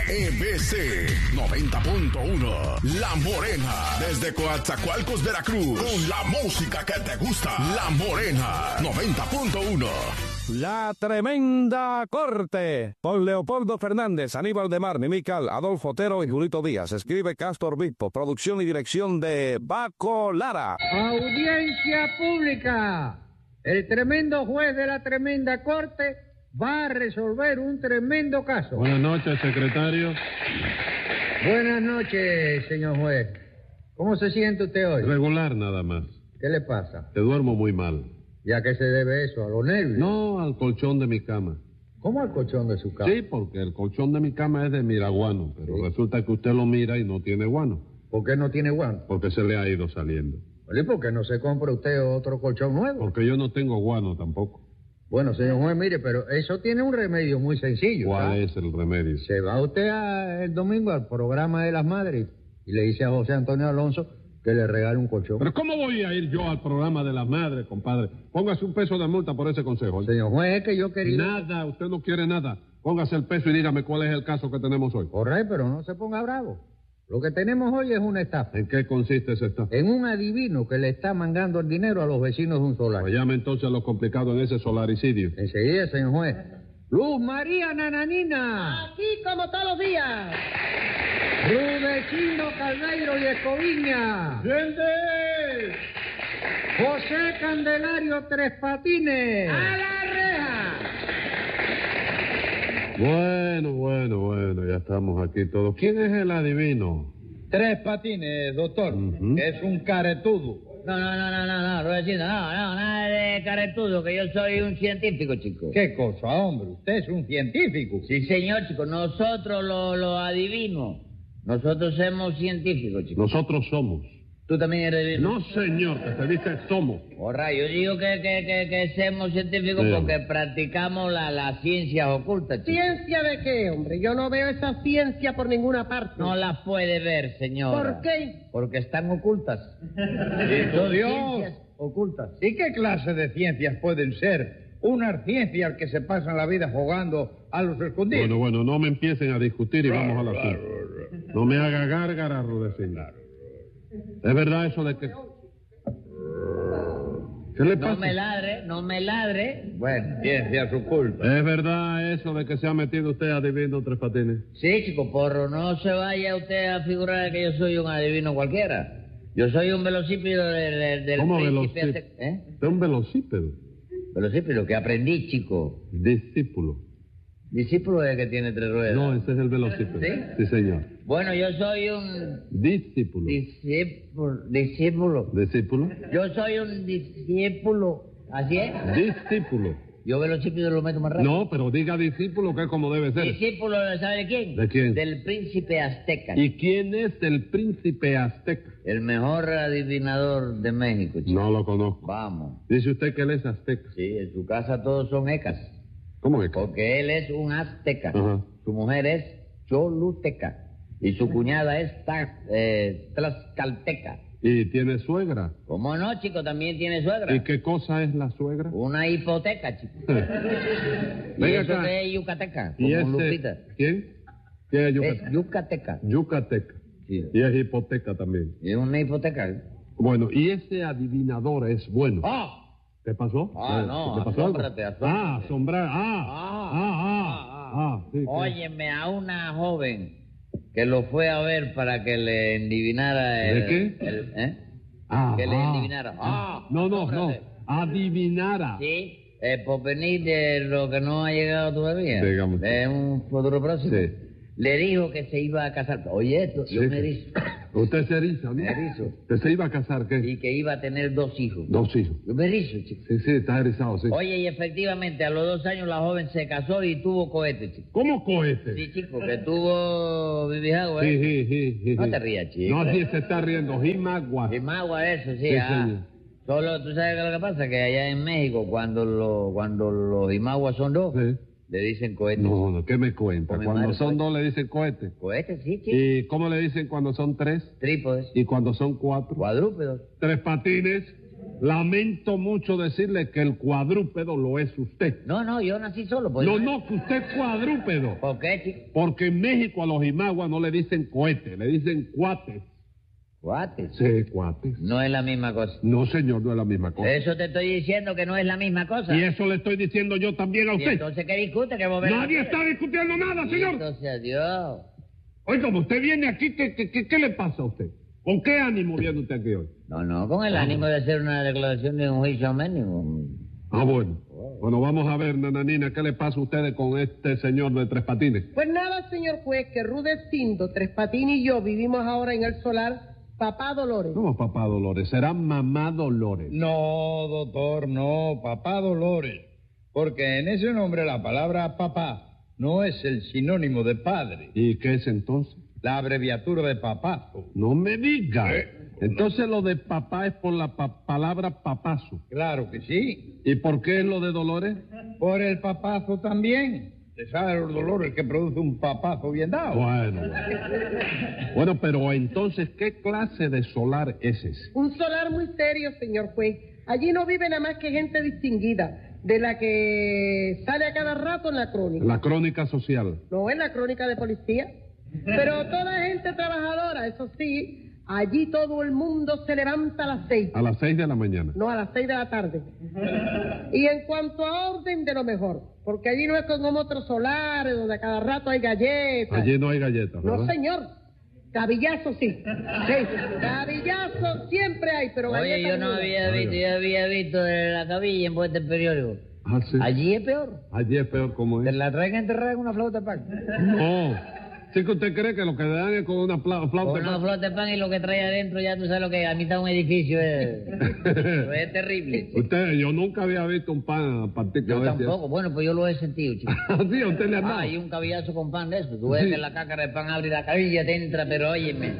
EBC 90.1. La Morena. Desde Coatzacoalcos, Veracruz. Con la música que te gusta. La Morena 90.1. La Tremenda Corte, por Leopoldo Fernández, Aníbal de Mar, Mimical, Adolfo Otero y Julito Díaz. Escribe Castor Bispo, producción y dirección de Baco Lara. Audiencia pública. El tremendo juez de la Tremenda Corte va a resolver un tremendo caso. Buenas noches, secretario. Buenas noches, señor juez. ¿Cómo se siente usted hoy? Regular nada más. ¿Qué le pasa? Te duermo muy mal. ¿Y a qué se debe eso? ¿A los nervios? No, al colchón de mi cama. ¿Cómo al colchón de su cama? Sí, porque el colchón de mi cama es de miraguano, pero sí. Resulta que usted lo mira y no tiene guano. ¿Por qué no tiene guano? Porque se le ha ido saliendo. ¿Y por qué no se compra usted otro colchón nuevo? Porque yo no tengo guano tampoco. Bueno, señor juez, mire, pero eso tiene un remedio muy sencillo. ¿Cuál es el remedio? Se va usted el domingo al programa de las madres y le dice a José Antonio Alonso que le regale un colchón. ¿Pero cómo voy a ir yo al programa de las madres, compadre? Póngase un peso de multa por ese consejo. Señor juez, es que yo quería... Nada, usted no quiere nada. Póngase el peso y dígame cuál es el caso que tenemos hoy. Correcto, pero no se ponga bravo. Lo que tenemos hoy es una estafa. ¿En qué consiste esa estafa? En un adivino que le está mangando el dinero a los vecinos de un solar. Pues llame entonces lo complicado en ese solaricidio. Enseguida, señor juez. Luz María Nananina. Aquí como todos los días. Rudecindo Caldeiro y Escoviña. ¡Gente! José Candelario Tres Patines. ¡A la reja! Bueno, ya estamos aquí todos. ¿Quién es el adivino? Tres Patines, doctor. Es un caretudo. No, Rudecindo, no, nada de caretudo, que yo soy un científico, chico. ¿Qué cosa, hombre? Usted es un científico. Sí, señor, chico, nosotros lo adivinamos. Nosotros somos científicos, chico. Nosotros somos. ¿Tú también eres adivino? No, señor, que se dice somos. Porra, yo digo que somos científicos Sí. porque practicamos las ciencias ocultas, chico. ¿Ciencia de qué, hombre? Yo no veo esa ciencia por ninguna parte. No las puede ver, señor. ¿Por qué? Porque están ocultas. ¡Bendito Dios! Ciencias ocultas. ¿Y qué clase de ciencias pueden ser? Unas ciencias que se pasan la vida jugando a los escondidos. Bueno, no me empiecen a discutir y vamos al asunto. No me haga gárgara, Rudecindo. ¿Es verdad eso de que...? ¿Qué le pasa? No me ladre. Bueno, ciencias ocultas. ¿Es verdad eso de que se ha metido usted adivino Tres Patines? Sí, chico, porro, no se vaya usted a figurar que yo soy un adivino cualquiera. Yo soy un velocípedo del ¿Cómo príncipe velocípedo? ¿Eh? Usted es un velocípedo. Velocípedo, que aprendí, chico. Discípulo. Discípulo es el que tiene 3 ruedas. No, ese es el velocípedo. ¿Sí? Sí, señor. Bueno, yo soy un Discípulo. discípulo. ¿Discípulo? Yo soy un discípulo. ¿Así es? Discípulo. Yo velocípedo lo meto más rápido. No, pero diga discípulo, que es como debe ser. Discípulo, ¿sabe de quién? ¿De quién? Del príncipe azteca. ¿Y quién es el príncipe azteca? El mejor adivinador de México, chico. No lo conozco. Vamos. Dice usted que él es azteca. Sí, en su casa todos son ecas. ¿Cómo es? Porque él es un azteca. Ajá. Su mujer es choluteca. Y su cuñada es tlaxcalteca. ¿Y tiene suegra? ¿Cómo no, chico? También tiene suegra. ¿Y qué cosa es la suegra? Una hipoteca, chico. ¿Y Venga eso acá. que es yucateca? ¿Y Como ese... Lupita. ¿Quién? ¿Quién es Es yucateca? yucateca. Yucateca. Sí. Y es hipoteca también. Es una hipoteca. Bueno, y ese adivinador es bueno. ¡Ah! ¿Qué pasó? No, ¿Te pasó algo? asómbrate. Ah, asombrar. Sí, sí. Óyeme, a una joven que lo fue a ver para que le endivinara el... ¿De qué? Que le endivinara. No. Asómbrate. Adivinara. Sí, por venir de lo que no ha llegado todavía. Digamos. De un futuro próximo. Sí. Le dijo que se iba a casar. Oye, esto, yo Sí. me erizo. Usted se eriza, ¿no? Me erizo. ¿Que se iba a casar qué? Y que iba a tener 2 hijos. 2 hijos. Yo me erizo, chico. Sí, está erizado, sí. Oye, y efectivamente, a los 2 años la joven se casó y tuvo cohete, chico. ¿Cómo cohete? Sí, chico, que tuvo bibijagua, ¿eh? Sí. No te rías, chico. No, sí, se está riendo. Jimagua. Y magua eso, sí. Sí, señor. Solo, ¿tú sabes qué es lo que pasa? Que allá en México, cuando los imaguas son 2, Sí. le dicen cohetes. No, ¿qué me cuenta? Come Cuando madre, son cohete. 2 le dicen cohete. Cohetes, sí, chico. ¿Y cómo le dicen cuando son 3? Trípodes. ¿Y cuando son 4? Cuadrúpedos. Tres Patines. Lamento mucho decirle que el cuadrúpedo lo es usted. No, yo nací solo. Pues, No, que usted es cuadrúpedo. ¿Por qué, chico? Porque en México a los imaguas no le dicen cohete, le dicen cuates. ¿Cuates? Sí, cuates. No es la misma cosa. No, señor, no es la misma cosa. Eso te estoy diciendo que no es la misma cosa. Y eso le estoy diciendo yo también a ¿Y usted. entonces qué discute? Que vos ves- Nadie está discutiendo nada, Y señor. entonces, adiós. Oye, como usted viene aquí, ¿qué le pasa a usted? ¿Con qué ánimo viene usted aquí hoy? No, con el ánimo de hacer una declaración de un juicio mínimo. Ah, bueno. Bueno, vamos a ver, nananina, ¿qué le pasa a ustedes con este señor de Tres Patines? Pues nada, señor juez, que Rudecindo, Tres Patines y yo vivimos ahora en el solar Papá Dolores. No, papá Dolores, será mamá Dolores. No, doctor, no, papá Dolores. Porque en ese nombre la palabra papá no es el sinónimo de padre. ¿Y qué es entonces? La abreviatura de papazo. No me diga. Entonces lo de papá es por la palabra papazo. Claro que sí. ¿Y por qué es lo de Dolores? Por el papazo también. ¿Te sabe los dolores que produce un papazo bien dado? Bueno, pero entonces, ¿qué clase de solar es ese? Un solar muy serio, señor juez. Allí no vive nada más que gente distinguida, de la que sale a cada rato en la crónica. La crónica social. No en la crónica de policía. Pero toda gente trabajadora, eso sí. Allí todo el mundo se levanta a las 6. A las 6 de la mañana. No, a las 6 de la tarde. Y en cuanto a orden, de lo mejor. Porque allí no es como otros solares, donde a cada rato hay galletas. Allí no hay galletas, ¿verdad? No, señor. Cabillazo sí. Sí, cabillazo siempre hay, pero Oye, galletas yo no había visto la cabilla en puesta en periódico. Ah, sí. Allí es peor. Allí es peor como Te es. la traen enterrada en una flauta de pan. No. Sí que usted cree que lo que le dan es con una flauta. Con una flauta de pan y lo que trae adentro, ya tú sabes lo que es. A mitad de un edificio es terrible. Yo nunca había visto un pan a partir de Yo tampoco. Bueno, pues yo lo he sentido, chico. Sí, a usted le han dado. Hay un cabillazo con pan de eso. Tú ves Sí. que la cácara de pan abre la cabilla, te entra, pero óyeme.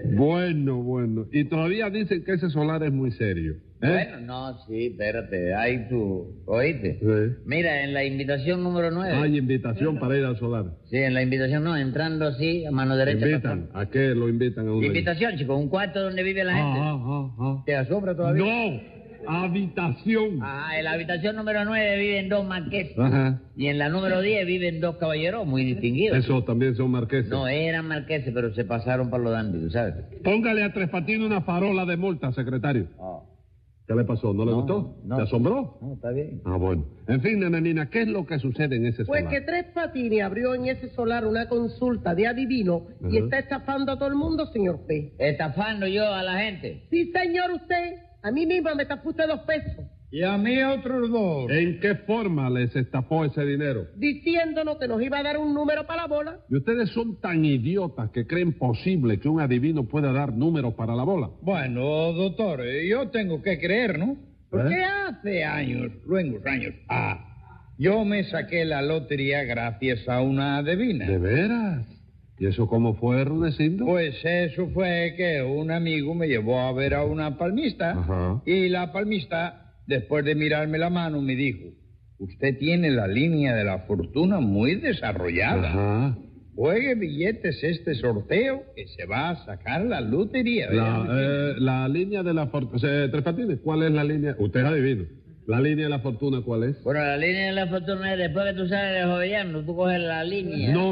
Bueno. Y todavía dicen que ese solar es muy serio. Bueno, no, sí, espérate. Ahí tú, ¿oíste? Sí. Mira, en la invitación número 9. Hay invitación para ir al solar. Sí, en la invitación no, entrando así, a mano derecha. ¿Invitan? ¿A qué lo invitan a uno? Invitación, chico, un cuarto donde vive la gente. ¿Te asombra todavía? No, habitación. En la habitación número 9 viven dos marqueses. Ajá. Y en la número 10 viven dos caballeros muy distinguidos. Eso también son marqueses. No, eran marqueses, pero se pasaron para los dandy, ¿sabes? Póngale a Tres Patines una farola de multa, secretario. ¿Qué le pasó? ¿No le gustó? no. ¿Te asombró? No, está bien. Ah, bueno. En fin, nananina, ¿qué es lo que sucede en ese Pues solar? que Tres Patines abrió en ese solar una consulta de adivino y está estafando a todo el mundo, señor juez. Estafando yo a la gente. Sí, señor, usted. A mí misma me estafó usted 2 pesos. Y a mí otros dos. ¿En qué forma les estafó ese dinero? Diciéndonos que nos iba a dar un número para la bola. Y ustedes son tan idiotas que creen posible que un adivino pueda dar números para la bola. Bueno, doctor, yo tengo que creer, ¿no? Porque hace años, luengos años, yo me saqué la lotería gracias a una adivina. ¿De veras? ¿Y eso cómo fue, Rudecindo? Pues eso fue que un amigo me llevó a ver a una palmista. Ajá. Y la palmista, después de mirarme la mano, me dijo: usted tiene la línea de la fortuna muy desarrollada. Ajá. Juegue billetes este sorteo que se va a sacar la lotería. La línea de la fortuna... Tres Patines, ¿cuál es la línea? Usted es adivino. ¿La línea de la fortuna cuál es? Bueno, la línea de la fortuna es después que tú sales de joveando, tú coges la línea. No.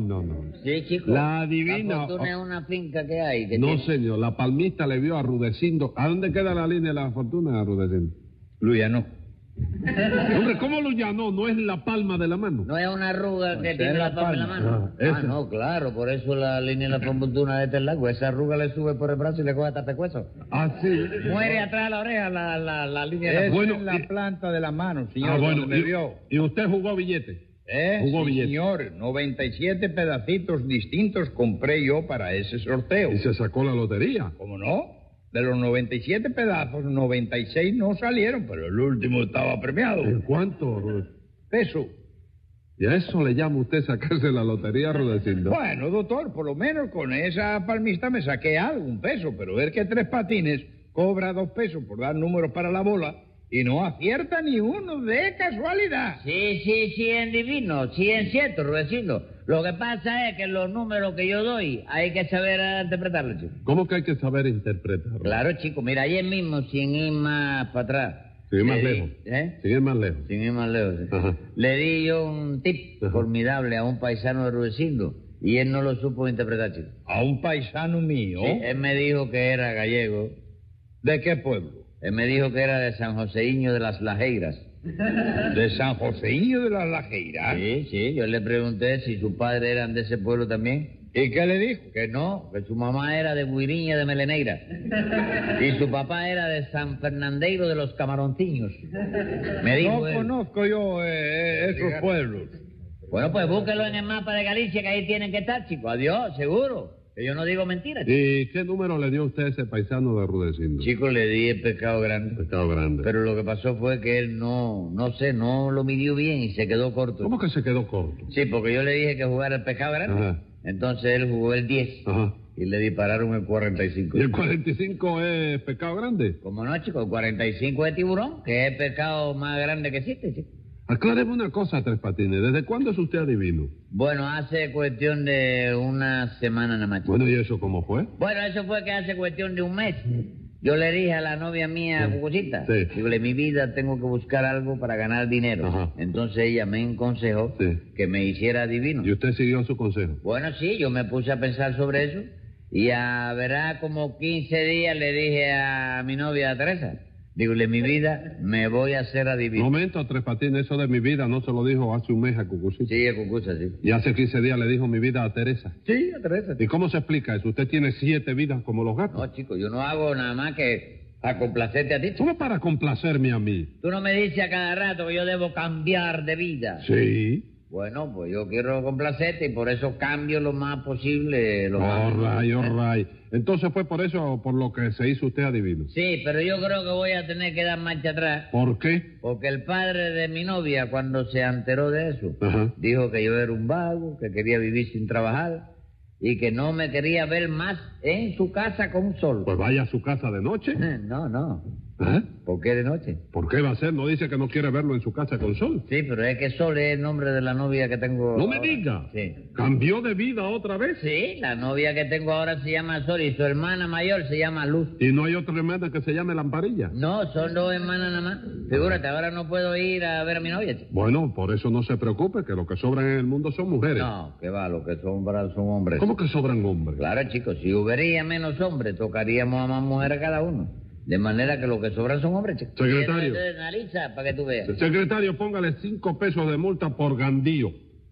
Sí, chico. La adivina... La fortuna es una finca que hay. Que No, tiene... señor, la palmista le vio a Rudecindo. ¿A dónde queda la línea de la fortuna, Rudecindo? Luyanó. Hombre, ¿cómo lo llanó? No es la palma de la mano. No es una arruga que Pues tiene es la la palma en la palma. mano. Esa. No, claro, por eso la línea de la fortuna de este largo. Esa arruga le sube por el brazo y le coge hasta pecueso. Ah, sí. Muere atrás de la oreja la línea de la Es Bueno, en la y- planta de la mano, señor, donde me vio. ¿Y usted jugó billete? Jugó Sí, billete. señor, 97 pedacitos distintos compré yo para ese sorteo. Y se sacó la lotería. ¿Cómo no? De los 97 pedazos, 96 no salieron, pero el último estaba premiado. ¿En cuánto, Rudecindo? Peso. ¿Y a eso le llama usted sacarse la lotería, Rudecindo? Bueno, doctor, por lo menos con esa palmista me saqué algo, un peso, pero ver que Tres Patines cobra 2 pesos por dar números para la bola, Y no acierta ni uno de casualidad. Sí, es divino, sí es cierto, Rudecindo. Lo que pasa es que los números que yo doy hay que saber interpretarlos, chico. ¿Cómo que hay que saber interpretarlo? Claro, chico, mira, ayer mismo, sin ir más para atrás. Sin ir más le di- lejos. ¿Eh? Sin ir más lejos. Sin ir más lejos, sí. Ajá. Le di yo un tip Ajá. formidable a un paisano de Rudecindo y él no lo supo interpretar, chico. A un paisano mío. Sí, él me dijo que era gallego. ¿De qué pueblo? Él me dijo que era de San Joseíño de las Lajeiras. De San Joseíño de las Lajeiras. Sí, yo le pregunté si sus padres eran de ese pueblo también. ¿Y qué le dijo? Que no, que su mamá era de Buiriña de Meleneira. Y su papá era de San Fernandeiro de los Camaronciños. Me dijo No él. conozco yo esos pueblos. Bueno, pues búsquelo en el mapa de Galicia, que ahí tienen que estar, chicos. Adiós, seguro. Que yo no digo mentiras, chico. ¿Y qué número le dio usted a ese paisano de Rudecindo? Chico, le di el pescado grande. Pescado grande. Pero lo que pasó fue que él no lo midió bien y se quedó corto. ¿Cómo que se quedó corto? Sí, porque yo le dije que jugara el pescado grande. Ajá. Entonces él jugó el 10 Ajá. y le dispararon el 45. ¿Y el 45 es pescado grande? ¿Cómo no, chico? El 45 es tiburón, que es el pescado más grande que existe, chico. Acláreme una cosa, Tres Patines. ¿Desde cuándo es usted adivino? Bueno, hace cuestión de una semana nada más, chico. Bueno, ¿y eso cómo fue? Bueno, eso fue que hace cuestión de un mes. Yo le dije a la novia mía, Cucucita, Sí. digo, en mi vida tengo que buscar algo para ganar dinero. Ajá. Entonces ella me aconsejó Sí. que me hiciera adivino. ¿Y usted siguió su consejo? Bueno, sí, yo me puse a pensar sobre eso y a verá como 15 días le dije a mi novia Teresa, digo, en mi vida me voy a hacer adivino. Momento, Tres Patines, eso de mi vida no se lo dijo hace un mes a Cucucita. Sí, a Cucusa, sí. Y hace 15 días le dijo mi vida a Teresa. Sí, a Teresa. ¿Y cómo se explica eso? ¿Usted tiene 7 vidas como los gatos? No, chico, yo no hago nada más que a complacerte a ti, chico. ¿Cómo para complacerme a mí? Tú no me dices a cada rato que yo debo cambiar de vida. Sí. Bueno, pues yo quiero complacerte y por eso cambio lo más posible. All right. Entonces fue por eso por lo que se hizo usted adivino. Sí, pero yo creo que voy a tener que dar marcha atrás. ¿Por qué? Porque el padre de mi novia, cuando se enteró de eso, Ajá. dijo que yo era un vago, que quería vivir sin trabajar y que no me quería ver más en su casa con un sol. Pues vaya a su casa de noche. No. ¿Eh? ¿Por qué de noche? ¿Por qué va a ser? ¿No dice que no quiere verlo en su casa con sol? Sí, pero es que Sol es el nombre de la novia que tengo. No me ahora. diga. Sí. ¿Cambió de vida otra vez? Sí, la novia que tengo ahora se llama Sol y su hermana mayor se llama Luz. ¿Y no hay otra hermana que se llame Lamparilla? No, son dos hermanas nada más. Figúrate, ahora no puedo ir a ver a mi novia, chico. Bueno, por eso no se preocupe, que lo que sobran en el mundo son mujeres. No, que va, lo que son hombres. ¿Cómo que sobran hombres? Claro, chicos, si hubiera menos hombres, tocaríamos a más mujeres cada uno. De manera que lo que sobran son hombres, chicos. Secretario. Entonces, analiza para que tú veas. Secretario, póngale 5 pesos de multa por gandío.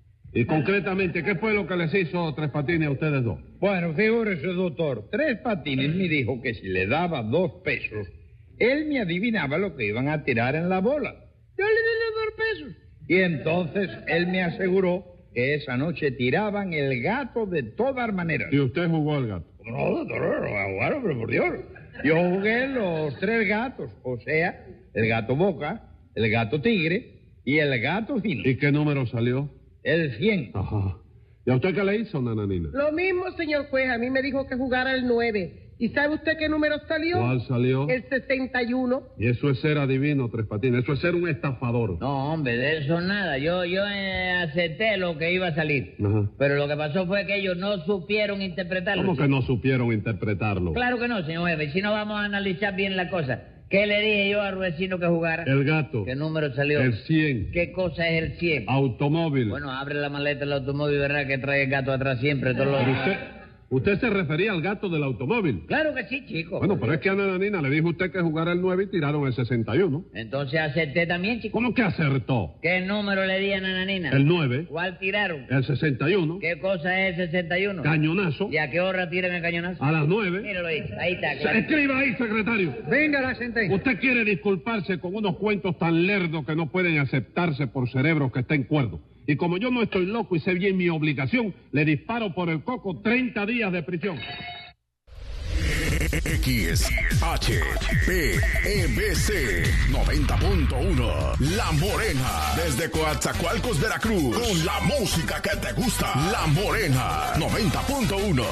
Y concretamente, ¿qué fue lo que les hizo Tres Patines a ustedes dos? Bueno, figúrese, doctor. Tres Patines me dijo que si le daba 2 pesos, él me adivinaba lo que iban a tirar en la bola. Yo le di los 2 pesos. Y entonces él me aseguró que esa noche tiraban el gato de todas maneras. Y usted jugó al gato. No, doctor, no, bueno, pero por Dios. Yo jugué los 3 gatos, o sea, el gato boca, el gato tigre y el gato fino. ¿Y qué número salió? El 100. Ajá. ¿Y a usted qué le hizo, nananina? Lo mismo, señor juez, a mí me dijo que jugara el 9. ¿Y sabe usted qué número salió? ¿Cuál salió? El 61. Y eso es ser adivino, Tres Patines. Eso es ser un estafador. No, hombre, de eso nada. Yo acepté lo que iba a salir. Ajá. Pero lo que pasó fue que ellos no supieron interpretarlo. ¿Cómo que no supieron interpretarlo? Claro que no, señor jefe. Si no vamos a analizar bien la cosa. ¿Qué le dije yo al vecino que jugara? El gato. ¿Qué número salió? El 100. ¿Qué cosa es el 100? Automóvil. Bueno, abre la maleta del automóvil y verá que trae el gato atrás siempre. Todos los... Pero usted se refería al gato del automóvil. Claro que sí, chico. Bueno, pero es que a Nananina le dijo usted que jugara el 9 y tiraron el 61. Entonces acerté también, chico. ¿Cómo que acertó? ¿Qué número le di a Nananina? El 9, ¿Cuál tiraron? el 61, ¿Qué cosa es el 61? cañonazo, ¿Y a qué hora tiran el cañonazo? a las 9. Míralo ahí está. Claro. Escriba ahí, secretario. Venga la sentencia. Usted quiere disculparse con unos cuentos tan lerdos que no pueden aceptarse por cerebros que estén cuerdos. Y como yo no estoy loco y sé bien mi obligación, le disparo por el coco 30 días de prisión. XHPEBC 90.1 La Morena, desde Coatzacoalcos, Veracruz, con la música que te gusta. La Morena 90.1.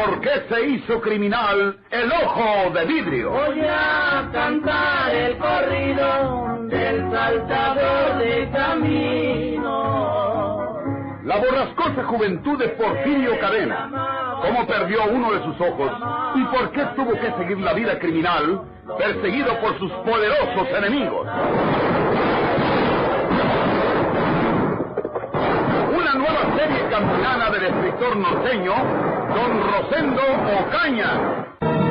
¿Por qué se hizo criminal el ojo de vidrio? Voy a cantar el corrido del saltador de camino. La borrascosa juventud de Porfirio Cadena. ¿Cómo perdió uno de sus ojos? ¿Y por qué tuvo que seguir la vida criminal, perseguido por sus poderosos enemigos? Una nueva serie campilana del escritor norteño, don Rosendo Ocaña.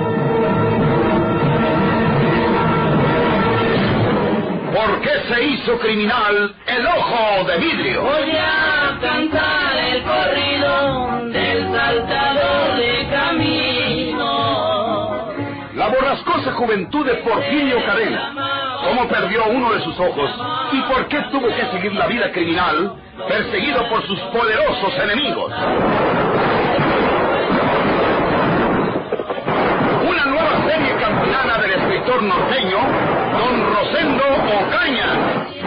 ¿Por qué se hizo criminal el ojo de vidrio? Voy a cantar el corrido del saltador de camino. La borrascosa juventud de Porfirio Cadena. ¿Cómo perdió uno de sus ojos? ¿Y por qué tuvo que seguir la vida criminal, perseguido por sus poderosos enemigos? Una nueva serie campilana del escritor norteño, don Rosendo Ocaña.